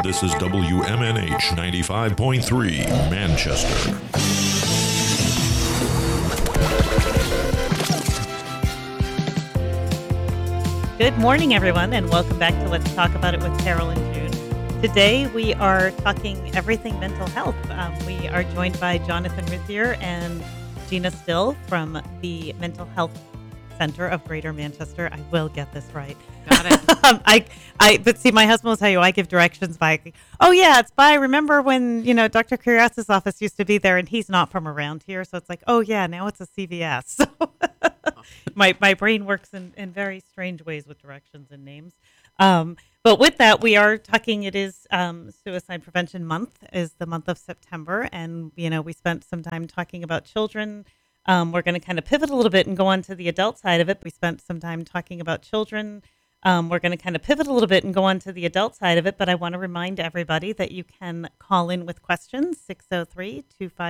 This is WMNH 95.3, Manchester. Good morning, everyone, and welcome back to Let's Talk About It with Carol and June. Today, we are talking everything mental health. We are joined by Jonathan Rithier and Gina Still from the Mental Health Center of Greater Manchester. I will get this right. Got it. But see, my husband will tell you I give directions by, oh yeah, it's by, remember when, Dr. Curios's office used to be there and he's not from around here. So it's like, oh yeah, now it's a CVS. So my brain works in very strange ways with directions and names. But with that, we are talking, it is Suicide Prevention Month is the month of September. And, we spent some time talking about children. We're going to kind of pivot a little bit and go on to the adult side of it. We spent some time talking about children. We're going to kind of pivot a little bit and go on to the adult side of it. But I want to remind everybody that you can call in with questions, 603-250.